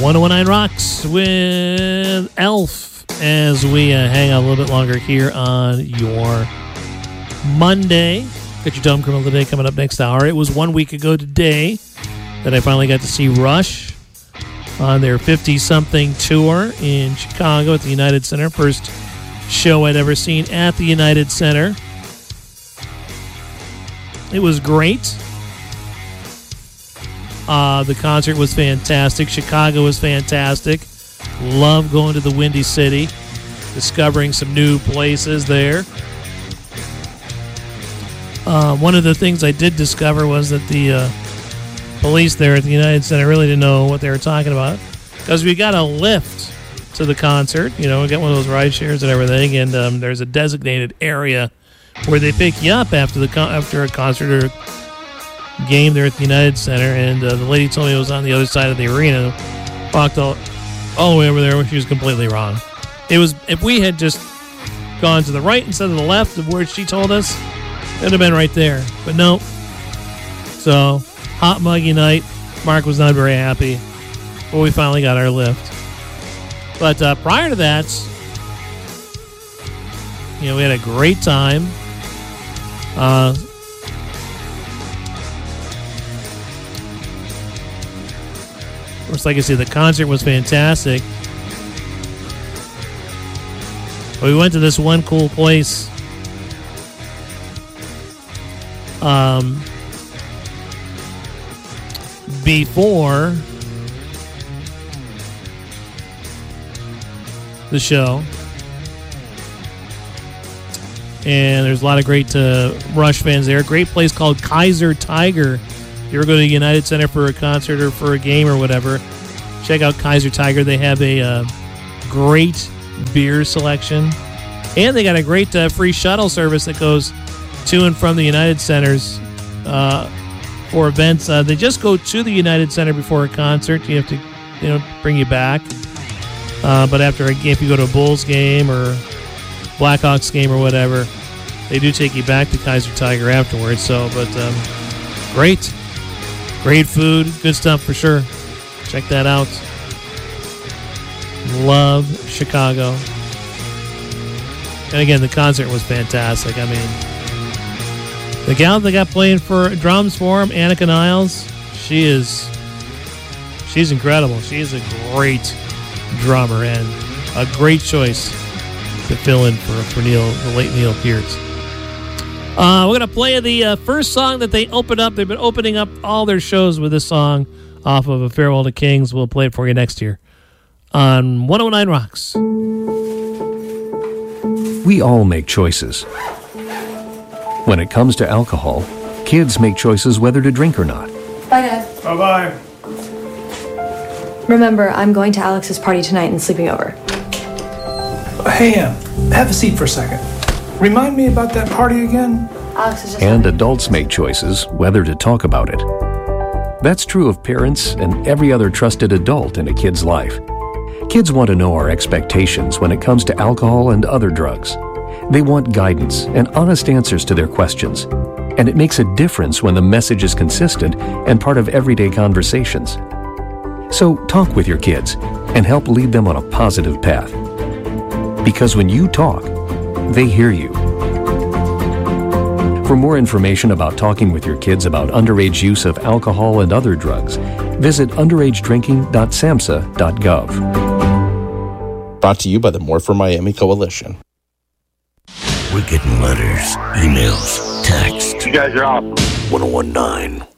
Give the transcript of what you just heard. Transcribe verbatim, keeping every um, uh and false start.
one oh one nine Rocks with Elf as we uh, hang out a little bit longer here on your Monday. Got your Dumb Criminal today coming up next hour. It was one week ago today that I finally got to see Rush on their fifty-something tour in Chicago at the United Center. First show I'd ever seen at the United Center. It was great. Uh, the concert was fantastic. Chicago was fantastic. Love going to the Windy City, discovering some new places there. Uh, one of the things I did discover was that the uh, police there at the United Center really didn't know what they were talking about, because we got a lift to the concert. You know, we got one of those ride shares and everything, and um, there's a designated area where they pick you up after the con- after a concert or game there at the United Center, and uh, the lady told me it was on the other side of the arena. Walked all, all the way over there, she was completely wrong. It was, if we had just gone to the right instead of the left of where she told us, it would have been right there. But no. So, hot, muggy night. Mark was not very happy, but we finally got our lift. But uh, prior to that, you know, we had a great time. Uh, Of course, like I said, the concert was fantastic. We went to this one cool place um, before the show. And there's a lot of great uh, Rush fans there. Great place called Kaiser Tiger. If you ever go to the United Center for a concert or for a game or whatever, check out Kaiser Tiger. They have a uh, great beer selection. And they got a great uh, free shuttle service that goes to and from the United Centers uh, for events. Uh, they just go to the United Center before a concert. You have to, you know, bring you back. Uh, but after a game, if you go to a Bulls game or Blackhawks game or whatever, they do take you back to Kaiser Tiger afterwards. So, but um, great. Great food, good stuff for sure. Check that out. Love Chicago. And again, the concert was fantastic. I mean, the gal that got playing for drums for him, Annika Niles, she is, she's incredible. She is a great drummer and a great choice to fill in for, for Neil, the late Neil Peart. Uh, we're going to play the uh, first song that they opened up. They've been opening up all their shows with this song off of A Farewell to Kings. We'll play it for you next year on one oh nine Rocks. We all make choices. When it comes to alcohol, kids make choices whether to drink or not. Bye, Dad. Bye-bye. Remember, I'm going to Alex's party tonight and sleeping over. Hey, Em, have a seat for a second. Remind me about that party again? Alex is just And adults make choices whether to talk about it. That's true of parents and every other trusted adult in a kid's life. Kids want to know our expectations when it comes to alcohol and other drugs. They want guidance and honest answers to their questions. And it makes a difference when the message is consistent and part of everyday conversations. So talk with your kids and help lead them on a positive path. Because when you talk, they hear you. For more information about talking with your kids about underage use of alcohol and other drugs, visit underage drinking dot samhsa dot gov. Brought to you by the More for Miami Coalition. We're getting letters, emails, texts. You guys are awesome. one oh one nine